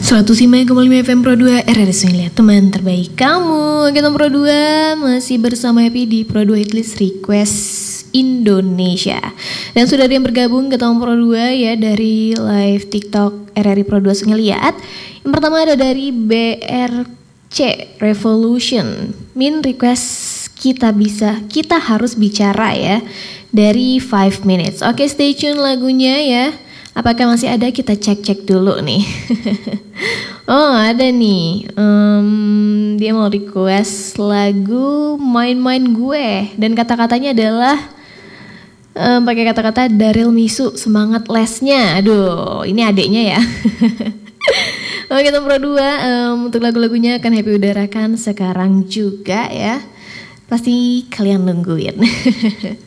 105,5 FM Pro 2 RRI Sungai, teman terbaik kamu. Kita Pro 2 masih bersama Happy di Pro 2 Hitlist Request Indonesia. Dan sudah ada yang bergabung ke Pro 2 ya dari live TikTok RRI Pro 2 Sungai. Yang pertama ada dari BRC Revolution. Min request kita harus bicara ya dari 5 minutes. Oke, stay tune lagunya ya. Apakah masih ada? Kita cek dulu nih. Oh ada nih, dia mau request lagu Main-Main Gue. Dan kata-katanya adalah pakai kata-kata Daryl Misu, semangat lesnya. Aduh, ini adeknya ya. Oke, kita Pro 2 untuk lagu-lagunya akan Happy udarakan sekarang juga ya. Pasti kalian nungguin.